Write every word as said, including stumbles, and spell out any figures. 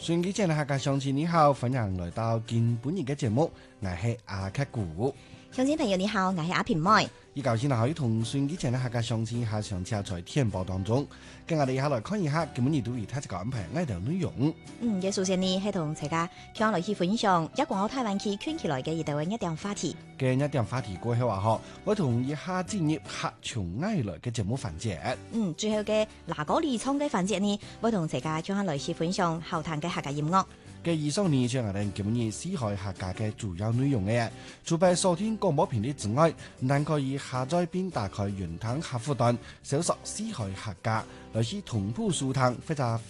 順機前嘅客家鄉親你好，歡迎來到今本日嘅節目，我係阿克古。 鄉親朋友你好，我係阿平妹。 依舊先可以同順機前嘅客家鄉親下上車在天報當中，跟我哋一下來看一下今本日對於他這個安排愛條內容。 嗯，嘅首先呢係同大家聽落去分享一廣澳台灣區圈起來嘅一條一點話題。 嘅一點話題過後話嗬，我同一下進入客從愛來嘅節目環節。 嗯，最後嘅嗱嗰二倉嘅環節呢，我同大家聽下來去分享後談嘅客家音樂。 嘅以上呢，就係我哋今日四海客家嘅主要內容嘅。除咗收聽廣播頻率之外，還可以下載並打開雲端客戶端，搜索四海客家，來去同步收聽或者